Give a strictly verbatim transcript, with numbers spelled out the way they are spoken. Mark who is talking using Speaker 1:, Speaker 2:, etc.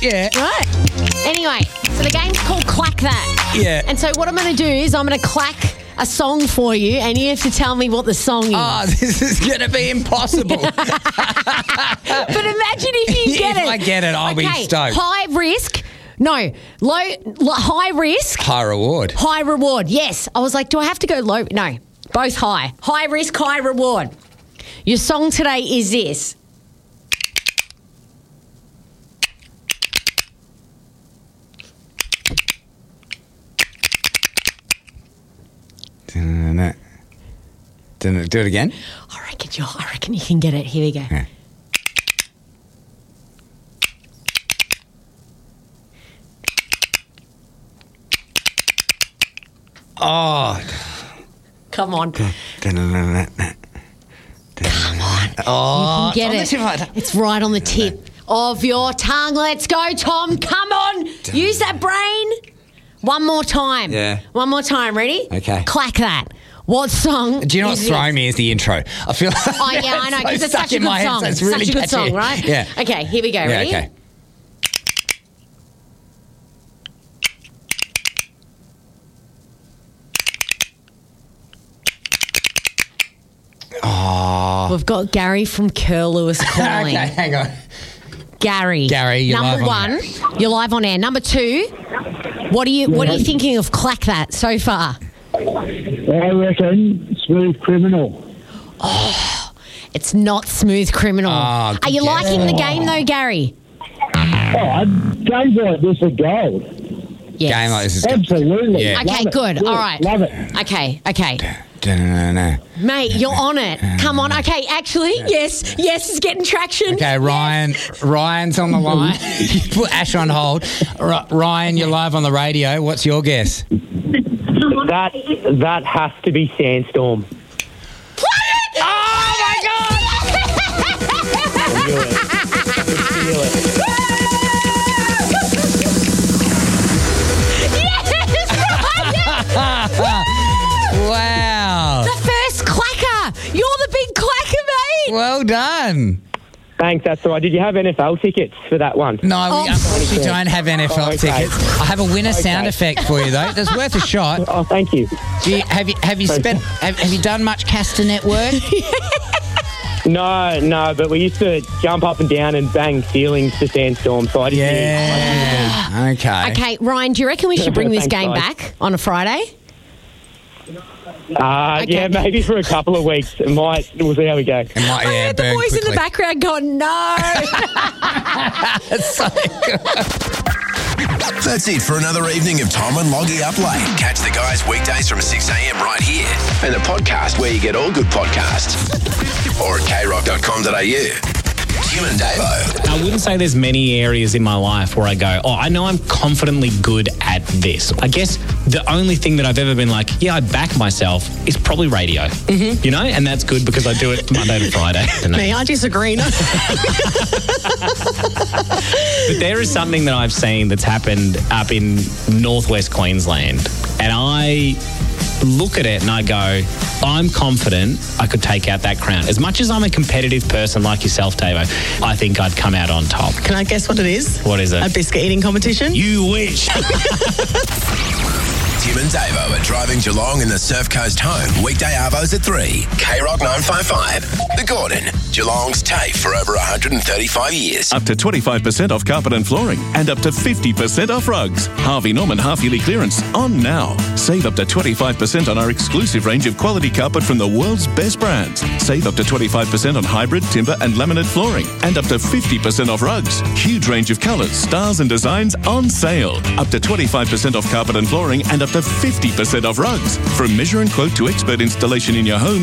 Speaker 1: Yeah.
Speaker 2: Right. Anyway, so the game's called Clack That.
Speaker 1: Yeah.
Speaker 2: And so what I'm going to do is I'm going to clack a song for you and you have to tell me what the song is.
Speaker 1: Oh, this is going to be impossible.
Speaker 2: But imagine if you get
Speaker 1: If
Speaker 2: it.
Speaker 1: I get it, I'll be
Speaker 2: Okay,
Speaker 1: stoked.
Speaker 2: High risk. No. Low. Lo, high risk.
Speaker 1: High reward.
Speaker 2: High reward. Yes. I was like, do I have to go low? No. Both high. High risk, high reward. Your song today is this.
Speaker 1: Do it again.
Speaker 2: I reckon you. I reckon you can get it. Here we go.
Speaker 1: Yeah. Oh.
Speaker 2: Come on.
Speaker 1: Come on.
Speaker 2: You
Speaker 1: Oh,
Speaker 2: can get
Speaker 1: it's on
Speaker 2: it.
Speaker 1: the tip of my-
Speaker 2: It's right on the tip of your tongue. Let's go, Tom. Come on. Use that brain. One more time.
Speaker 1: Yeah.
Speaker 2: One more time. Ready?
Speaker 1: Okay.
Speaker 2: Clack that. What song?
Speaker 1: Do you know what's
Speaker 2: is
Speaker 1: throwing
Speaker 2: this?
Speaker 1: me is the intro. I feel like
Speaker 2: Oh, yeah, I know, because it's such a good song.
Speaker 1: It's really
Speaker 2: such a good
Speaker 1: catchy.
Speaker 2: song, right?
Speaker 1: Yeah.
Speaker 2: Okay, here we go.
Speaker 1: Yeah,
Speaker 2: Ready?
Speaker 1: okay. Oh.
Speaker 2: We've got Gary from Curl Lewis calling.
Speaker 1: Okay, hang on.
Speaker 2: Gary.
Speaker 1: Gary, you're
Speaker 2: Number
Speaker 1: live on
Speaker 2: one, you're live on air. Number two, what are you what are you thinking of Clack That so far?
Speaker 3: I reckon Smooth Criminal.
Speaker 2: It's not Smooth Criminal.
Speaker 1: Oh,
Speaker 2: are you
Speaker 1: good
Speaker 2: liking
Speaker 1: guess.
Speaker 2: the game though, Gary?
Speaker 3: Oh, games like this are gold.
Speaker 2: Yes.
Speaker 1: Game like this is good.
Speaker 3: Absolutely.
Speaker 1: Yeah.
Speaker 2: Okay,
Speaker 3: Love it.
Speaker 2: good.
Speaker 3: Yeah,
Speaker 2: All right.
Speaker 3: Love it.
Speaker 2: Okay, okay.
Speaker 1: Da-na-na-na.
Speaker 2: Mate, you're on it. Come on. Okay, actually, yes. Yes, it's getting traction.
Speaker 1: Okay, Ryan. Ryan's on the line. You put Ash on hold. R- Ryan, you're live on the radio. What's your guess?
Speaker 4: That that has to be Sandstorm.
Speaker 1: Oh my God!
Speaker 4: Feel it. Feel it.
Speaker 1: Wow!
Speaker 2: The first clacker. You're the big clacker, mate.
Speaker 1: Well done.
Speaker 4: Thanks, that's all right. Did you have N F L tickets for that one?
Speaker 1: No,
Speaker 2: Oh.
Speaker 1: we unfortunately don't have N F L
Speaker 4: Oh, okay.
Speaker 1: tickets. I have a winner sound
Speaker 4: Okay.
Speaker 1: effect for you though. That's worth a shot.
Speaker 4: Oh, thank you.
Speaker 1: Do you, have you have you spent have, have you done much Castanet work?
Speaker 4: No, no, but we used to jump up and down and bang ceilings to Sandstorm, so I just
Speaker 1: Yeah. Okay.
Speaker 2: Okay, Ryan, do you reckon we should bring this
Speaker 4: Thanks,
Speaker 2: game
Speaker 4: guys.
Speaker 2: back on a Friday?
Speaker 4: Uh,
Speaker 2: Okay.
Speaker 4: Yeah, maybe for a couple of weeks. It might. We'll see how we go.
Speaker 1: It might,
Speaker 2: I
Speaker 1: yeah,
Speaker 2: heard the
Speaker 1: burn
Speaker 2: boys in the
Speaker 1: quickly.
Speaker 2: background going, no.
Speaker 1: That's so good.
Speaker 5: That's it for another evening of Tom and Loggy Up Late. Catch the guys weekdays from six a.m. right here. And the podcast where you get all good podcasts. Or at k rock dot com dot a u. Tim and Davo.
Speaker 6: I wouldn't say there's many areas in my life where I go, oh, I know I'm confidently good at this. I guess the only thing that I've ever been like, yeah, I back myself is probably radio. Mm-hmm. You know, and that's good because I do it Monday to Friday.
Speaker 2: Me, I disagree. No.
Speaker 6: But there is something that I've seen that's happened up in northwest Queensland, and I look at it and I go, I'm confident I could take out that crown. As much as I'm a competitive person like yourself, Davo, I think I'd come out on top.
Speaker 7: Can I guess what it is?
Speaker 6: What is it?
Speaker 7: A biscuit eating competition?
Speaker 6: You wish.
Speaker 5: Tim and Davo are driving Geelong in the Surf Coast home. Weekday arvos at three. K Rock nine five five. The Gordon. Geelong's TAFE for over one hundred thirty-five years.
Speaker 8: Up to twenty-five percent off carpet and flooring and up to fifty percent off rugs. Harvey Norman half-yearly clearance on now. Save up to twenty-five percent on our exclusive range of quality carpet from the world's best brands. Save up to twenty-five percent on hybrid, timber and laminate flooring and up to fifty percent off rugs. Huge range of colours, styles and designs on sale. Up to twenty-five percent off carpet and flooring and up to fifty percent off rugs. From measure and quote to expert installation in your home,